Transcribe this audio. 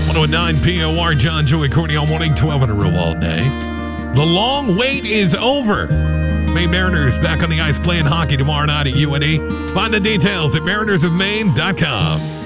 109 POR, John, Joey, Courtney all morning, 12 in a row all day. The long wait is over. Maine Mariners back on the ice playing hockey tomorrow night at UNE. Find the details at marinersofmaine.com.